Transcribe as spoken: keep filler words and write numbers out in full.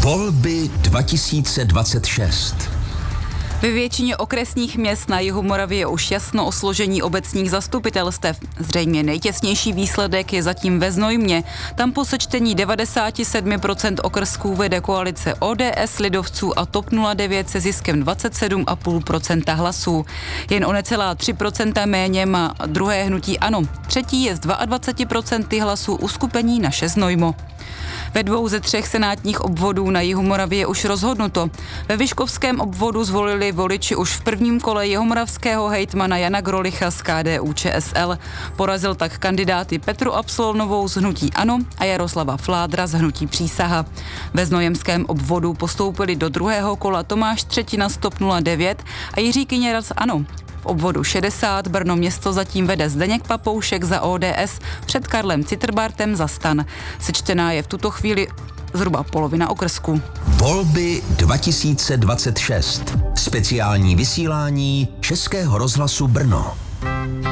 Volby dva tisíce dvacet šest. Ve většině okresních měst na jihu Moravy je už jasno o složení obecních zastupitelstev. Zřejmě nejtěsnější výsledek je zatím ve Znojmě. Tam po sečtení devadesát sedm procent okrsků vede koalice O D S, lidovců a TOP nula devět se ziskem dvacet sedm celá pět procenta hlasů. Jen o necelá tři procenta méně má druhé hnutí ANO. Třetí je z dvacet dva procent hlasů uskupení Naše Znojmo. Ve dvou ze třech senátních obvodů na jihu Moravy je už rozhodnuto. Ve Vyškovském obvodu zvolili voliči už v prvním kole jihomoravského hejtmana Jana Grolicha z K D U Č S L. Porazil tak kandidáty Petru Absolnovou z hnutí ANO a Jaroslava Fládra z hnutí Přísaha. Ve znojemském obvodu postoupili do druhého kola Tomáš Třetina z TOP nula devět a Jiří Kyněra z ANO. V obvodu šedesát Brno město zatím vede Zdeněk Papoušek za O D S před Karlem Citterbartem za STAN. Sečtená je v tuto chvíli zhruba polovina okrsku. Volby dva tisíce dvacet šest. Speciální vysílání Českého rozhlasu Brno.